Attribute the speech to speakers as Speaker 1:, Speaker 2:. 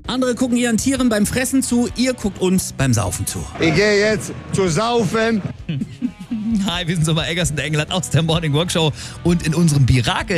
Speaker 1: Andere gucken ihren Tieren beim Fressen zu, ihr guckt uns beim Saufen zu.
Speaker 2: Ich gehe jetzt zu saufen.
Speaker 3: Hi, wir sind Sommer Eggersen, der England aus der Morning Walk Show und in unserem Birakel